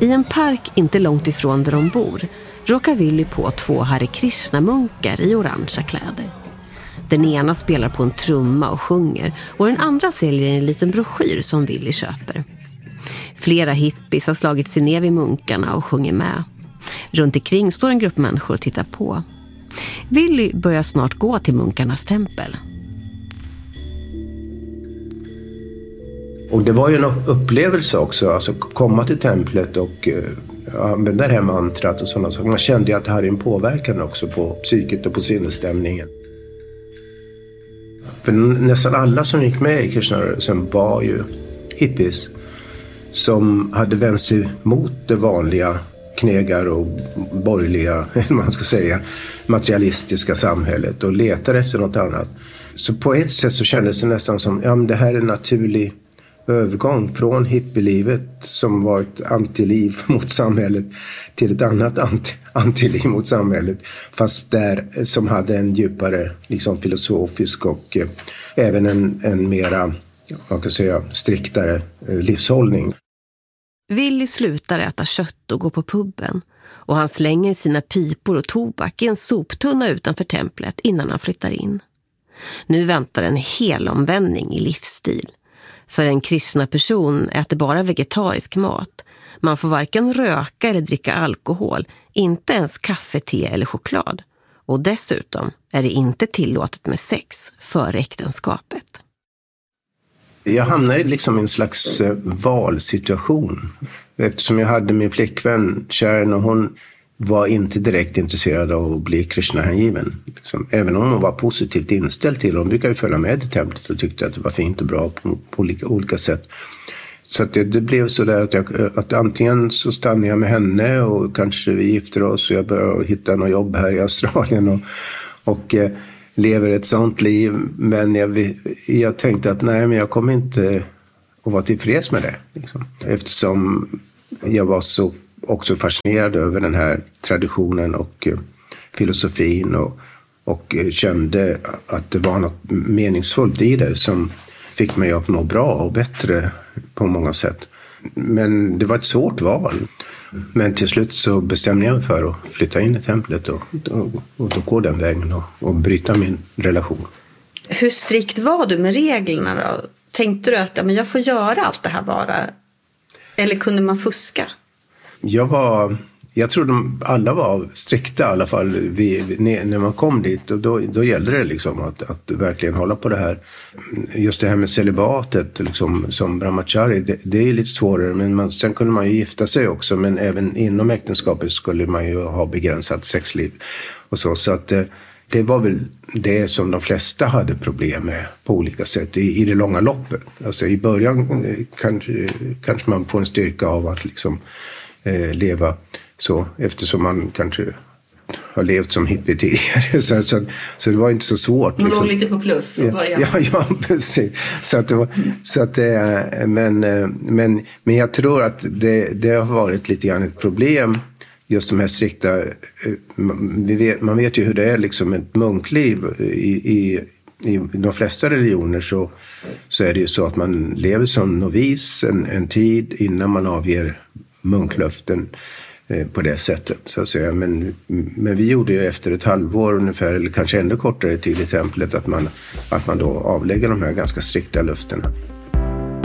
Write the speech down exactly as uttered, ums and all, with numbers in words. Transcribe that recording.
I en park inte långt ifrån där de bor råkar Willy på två Hare Krishna-munkar i orangea kläder. Den ena spelar på en trumma och sjunger och den andra säljer en liten broschyr som Willy köper. Flera hippies har slagit sig ner vid munkarna och sjunger med. Runt omkring står en grupp människor och tittar på. Willy börjar snart gå till munkarnas tempel. Och det var ju en upplevelse också, alltså komma till templet och uh, använda det här mantrat och sådana saker. Man kände ju att det hade en påverkan också på psyket och på sinnesstämningen. För nästan alla som gick med i Krishnarörelsen var ju hippies som hade vänt sig mot det vanliga knegar och borgerliga, eller man ska säga, materialistiska samhället och letar efter något annat. Så på ett sätt så kändes det nästan som, ja men det här är en naturlig övergång från hippielivet som var ett antiliv mot samhället till ett annat anti, antiliv mot samhället, fast där som hade en djupare liksom filosofisk och eh, även en, en mera, man kan säga, striktare eh, livshållning. Willy slutar äta kött och går på pubben och han slänger sina pipor och tobak i en soptunna utanför templet innan han flyttar in. Nu väntar en hel omvändning i livsstil. För en kristna person äter bara vegetarisk mat. Man får varken röka eller dricka alkohol, inte ens kaffe, te eller choklad. Och dessutom är det inte tillåtet med sex före äktenskapet. Jag hamnade liksom i en slags valsituation. Eftersom jag hade min flickvän Sharon och hon var inte direkt intresserad av att bli Krishna-hängiven. Liksom, även om hon var positivt inställd till. Hon brukade ju följa med i templet och tyckte att det var fint och bra på, på olika, olika sätt. Så att det, det blev så där att, jag, att antingen så stannade jag med henne och kanske vi gifter oss och jag började hitta något jobb här i Australien och, och eh, lever ett sånt liv. Men jag, jag tänkte att nej, men jag kommer inte att vara tillfreds med det. Liksom. Eftersom jag var så också fascinerad över den här traditionen och eh, filosofin och, och eh, kände att det var något meningsfullt i det som fick mig att må bra och bättre på många sätt. Men det var ett svårt val. Men till slut så bestämde jag mig för att flytta in i templet och, och, och då gå den vägen och, och bryta min relation. Hur strikt var du med reglerna då? Tänkte du att ja, men jag får göra allt det här bara? Eller kunde man fuska? Jag var, jag tror de alla var strikta i alla fall vid, när man kom dit och då, då gällde det liksom att, att verkligen hålla på det här. Just det här med celibatet liksom, som brahmachari, det, det är lite svårare men man, sen kunde man ju gifta sig också men även inom äktenskapet skulle man ju ha begränsat sexliv och så, så att det, det var väl det som de flesta hade problem med på olika sätt i, i det långa loppet. Alltså i början kanske, kanske man får en styrka av att liksom Eh, leva så eftersom man kanske har levt som hippie tidigare så, så, så det var inte så svårt. Man liksom. låg lite på plus från början. Ja, ja, precis. Så att det var, så att det, men, men, men jag tror att det, det har varit lite grann ett problem just de här strikta, vi vet, man vet ju hur det är liksom ett munkliv i, i i de flesta religioner så, så är det ju så att man lever som novis en, en tid innan man avger munklöften eh, på det sättet så att säga. Men, men vi gjorde ju efter ett halvår ungefär eller kanske ännu kortare tid i templet att man, att man då avlägger de här ganska strikta löftena.